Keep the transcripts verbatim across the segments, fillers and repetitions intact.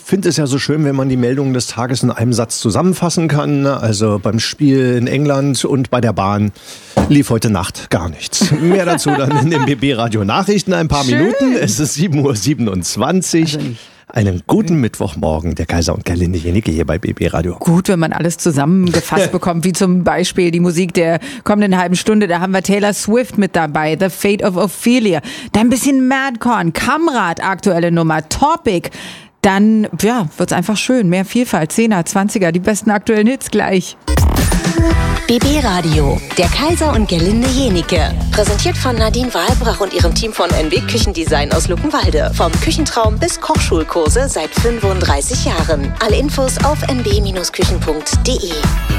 finde es ja so schön, wenn man die Meldungen des Tages in einem Satz zusammenfassen kann. Also beim Spiel in England und bei der Bahn lief heute Nacht gar nichts. Mehr dazu dann in den B B-Radio Nachrichten ein paar schön. Minuten. Es ist sieben Uhr siebenundzwanzig. Also einen guten Mittwochmorgen, der Kaiser und Gerlinde Jennecke hier bei B B-Radio. Gut, wenn man alles zusammengefasst bekommt, wie zum Beispiel die Musik der kommenden halben Stunde. Da haben wir Taylor Swift mit dabei, The Fate of Ophelia. Dann ein bisschen Madcorn, Kamrat, aktuelle Nummer, Topic. Dann, ja, wird's einfach schön. Mehr Vielfalt, Zehner, Zwanziger, die besten aktuellen Hits gleich. B B-Radio, der Kaiser und Gerlinde Jennecke. Präsentiert von Nadine Wahlbrach und ihrem Team von N W Küchendesign aus Luckenwalde. Vom Küchentraum bis Kochschulkurse seit fünfunddreißig Jahren. Alle Infos auf n b Bindestrich küchen punkt d e.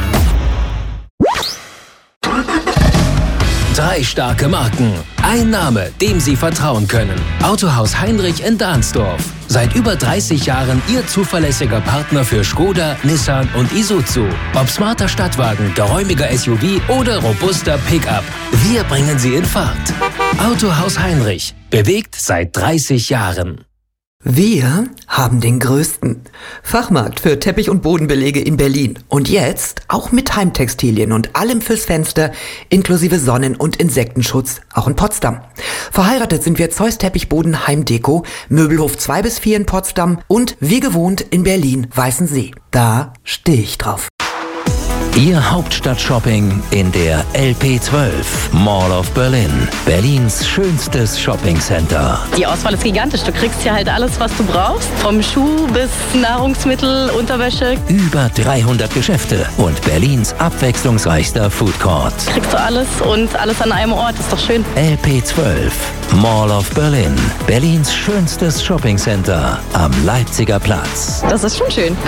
Drei starke Marken. Ein Name, dem Sie vertrauen können. Autohaus Heinrich in Dahnsdorf. Seit über dreißig Jahren Ihr zuverlässiger Partner für Skoda, Nissan und Isuzu. Ob smarter Stadtwagen, geräumiger S U V oder robuster Pickup. Wir bringen Sie in Fahrt. Autohaus Heinrich. Bewegt seit dreißig Jahren. Wir haben den größten Fachmarkt für Teppich- und Bodenbelege in Berlin. Und jetzt auch mit Heimtextilien und allem fürs Fenster, inklusive Sonnen- und Insektenschutz, auch in Potsdam. Verheiratet sind wir Zeus Teppichboden Heimdeko, Möbelhof zwei bis vier in Potsdam und wie gewohnt in Berlin Weißensee. Da stehe ich drauf. Ihr Hauptstadt-Shopping in der L P zwölf, Mall of Berlin. Berlins schönstes Shoppingcenter. Die Auswahl ist gigantisch. Du kriegst hier halt alles, was du brauchst. Vom Schuh bis Nahrungsmittel, Unterwäsche. Über dreihundert Geschäfte und Berlins abwechslungsreichster Foodcourt. Kriegst du alles und alles an einem Ort. Ist doch schön. L P zwölf, Mall of Berlin. Berlins schönstes Shoppingcenter am Leipziger Platz. Das ist schon schön.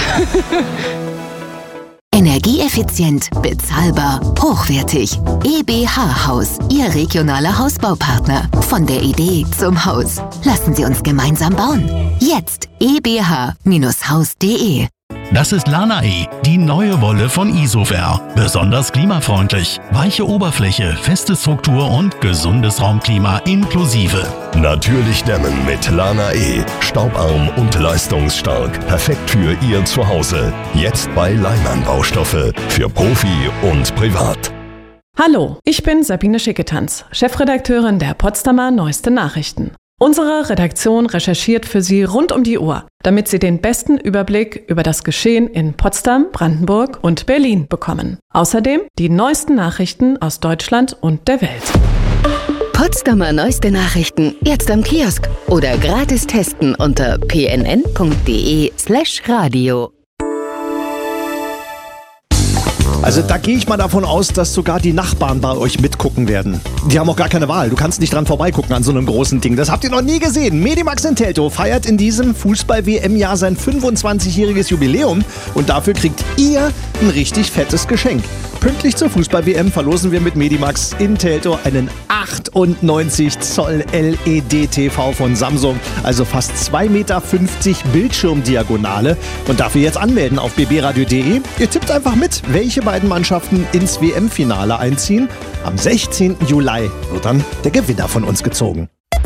Energieeffizient, bezahlbar, hochwertig. E B H Haus, Ihr regionaler Hausbaupartner. Von der Idee zum Haus. Lassen Sie uns gemeinsam bauen. Jetzt e b h Bindestrich haus punkt d e. Das ist Lanae, die neue Wolle von Isover. Besonders klimafreundlich. Weiche Oberfläche, feste Struktur und gesundes Raumklima inklusive. Natürlich dämmen mit Lanae. Staubarm und leistungsstark. Perfekt für Ihr Zuhause. Jetzt bei Leimann Baustoffe. Für Profi und Privat. Hallo, ich bin Sabine Schicketanz, Chefredakteurin der Potsdamer Neueste Nachrichten. Unsere Redaktion recherchiert für Sie rund um die Uhr, damit Sie den besten Überblick über das Geschehen in Potsdam, Brandenburg und Berlin bekommen. Außerdem die neuesten Nachrichten aus Deutschland und der Welt. Potsdamer Neueste Nachrichten jetzt am Kiosk oder gratis testen unter p n n punkt d e slash radio. Also da gehe ich mal davon aus, dass sogar die Nachbarn bei euch mitgucken werden. Die haben auch gar keine Wahl. Du kannst nicht dran vorbeigucken an so einem großen Ding. Das habt ihr noch nie gesehen. Medimax in Teltow feiert in diesem Fußball-W M-Jahr sein fünfundzwanzigjähriges Jubiläum. Und dafür kriegt ihr ein richtig fettes Geschenk. Pünktlich zur Fußball-W M verlosen wir mit Medimax in Teltow einen achtundneunzig Zoll L E D-T V von Samsung. Also fast zwei Meter fünfzig Bildschirmdiagonale. Und dafür jetzt anmelden auf b b radio punkt d e. Ihr tippt einfach mit, welche beiden Mannschaften ins W M-Finale einziehen. Am sechzehnten Juli wird dann der Gewinner von uns gezogen.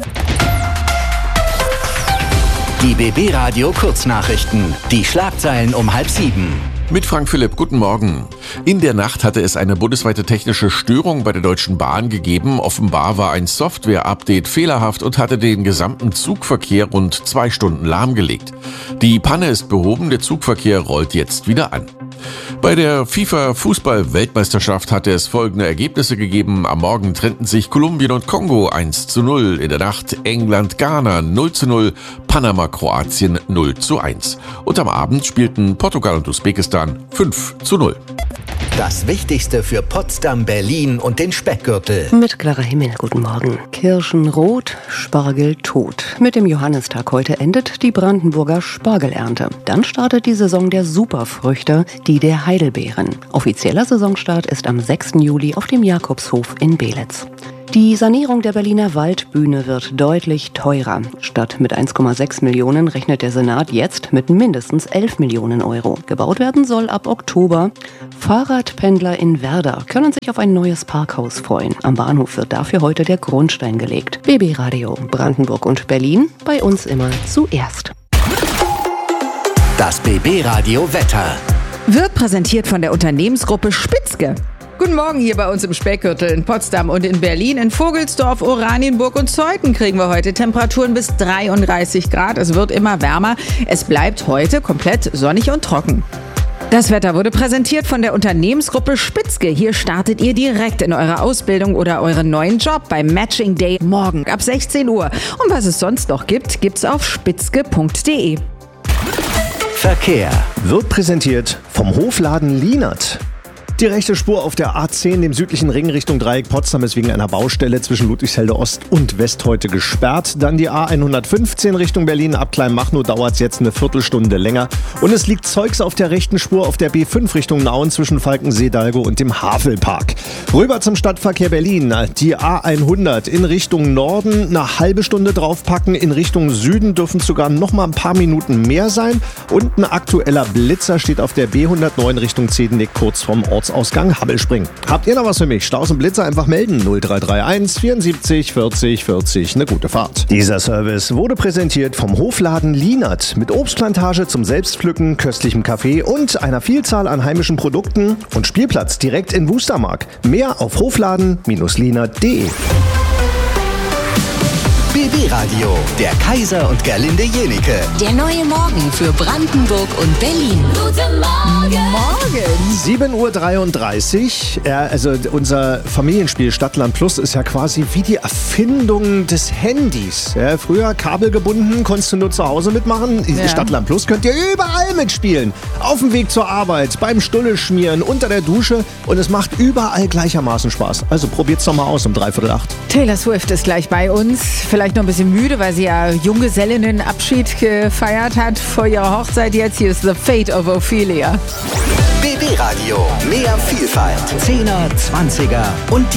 Die B B-Radio Kurznachrichten. Die Schlagzeilen um halb sieben. Mit Frank Philipp, guten Morgen. In der Nacht hatte es eine bundesweite technische Störung bei der Deutschen Bahn gegeben. Offenbar war ein Software-Update fehlerhaft und hatte den gesamten Zugverkehr rund zwei Stunden lahmgelegt. Die Panne ist behoben, der Zugverkehr rollt jetzt wieder an. Bei der FIFA-Fußball-Weltmeisterschaft hatte es folgende Ergebnisse gegeben. Am Morgen trennten sich Kolumbien und Kongo eins zu null. In der Nacht England-Ghana null zu null, Panama-Kroatien null zu eins. Und am Abend spielten Portugal und Usbekistan fünf zu null. Das Wichtigste für Potsdam, Berlin und den Speckgürtel. Mit klarer Himmel, guten Morgen. Kirschen rot, Spargel tot. Mit dem Johannistag heute endet die Brandenburger Spargelernte. Dann startet die Saison der Superfrüchte, die der Heidelbeeren. Offizieller Saisonstart ist am sechsten Juli auf dem Jakobshof in Belitz. Die Sanierung der Berliner Waldbühne wird deutlich teurer. Statt mit eins Komma sechs Millionen rechnet der Senat jetzt mit mindestens elf Millionen Euro. Gebaut werden soll ab Oktober. Fahrradpendler in Werder können sich auf ein neues Parkhaus freuen. Am Bahnhof wird dafür heute der Grundstein gelegt. B B-Radio, Brandenburg und Berlin, bei uns immer zuerst. Das B B-Radio Wetter. Wird präsentiert von der Unternehmensgruppe Spitzke. Guten Morgen hier bei uns im Speckgürtel in Potsdam und in Berlin. In Vogelsdorf, Oranienburg und Zeuthen kriegen wir heute Temperaturen bis dreiunddreißig Grad. Es wird immer wärmer. Es bleibt heute komplett sonnig und trocken. Das Wetter wurde präsentiert von der Unternehmensgruppe Spitzke. Hier startet ihr direkt in eurer Ausbildung oder euren neuen Job beim Matching Day morgen ab sechzehn Uhr. Und was es sonst noch gibt, gibt's auf spitzke punkt de. Verkehr wird präsentiert vom Hofladen Lienert. Die rechte Spur auf der A zehn, dem südlichen Ring Richtung Dreieck Potsdam, ist wegen einer Baustelle zwischen Ludwigsfelde Ost und West heute gesperrt. Dann die A hundertfünfzehn Richtung Berlin, ab Kleinmachnow dauert es jetzt eine Viertelstunde länger. Und es liegt Zeugs auf der rechten Spur auf der B fünf Richtung Nauen zwischen Falkensee, Dalgo und dem Havelpark. Rüber zum Stadtverkehr Berlin. Die A hundert in Richtung Norden eine halbe Stunde draufpacken. In Richtung Süden dürfen es sogar noch mal ein paar Minuten mehr sein. Und ein aktueller Blitzer steht auf der B hundertneun Richtung Zedenick kurz vorm Ort Ausgang Habbelspring. Habt ihr noch was für mich? Staus und Blitzer einfach melden. null drei drei eins vierundsiebzig vierzig vierzig. Eine gute Fahrt. Dieser Service wurde präsentiert vom Hofladen Lienert mit Obstplantage zum Selbstpflücken, köstlichem Kaffee und einer Vielzahl an heimischen Produkten und Spielplatz direkt in Wustermark. Mehr auf hofladen Bindestrich lienert punkt de. B B-Radio, der Kaiser und Gerlinde Jenike. Der neue Morgen für Brandenburg und Berlin. Guten Morgen! Morgen! sieben Uhr dreiunddreißig. Ja, also unser Familienspiel Stadtland Plus ist ja quasi wie die Erfindung des Handys. Ja, früher kabelgebunden, konntest du nur zu Hause mitmachen. Ja. Stadtland Plus könnt ihr überall mitspielen. Auf dem Weg zur Arbeit, beim Stulle schmieren, unter der Dusche. Und es macht überall gleichermaßen Spaß. Also probiert's doch mal aus um dreiviertel acht. Taylor Swift ist gleich bei uns. Vielleicht noch ein bisschen müde, weil sie ja Junggesellinnenabschied gefeiert hat vor ihrer Hochzeit. Jetzt hier ist The Fate of Ophelia. B B-Radio, mehr Vielfalt. Zehner, Zwanziger und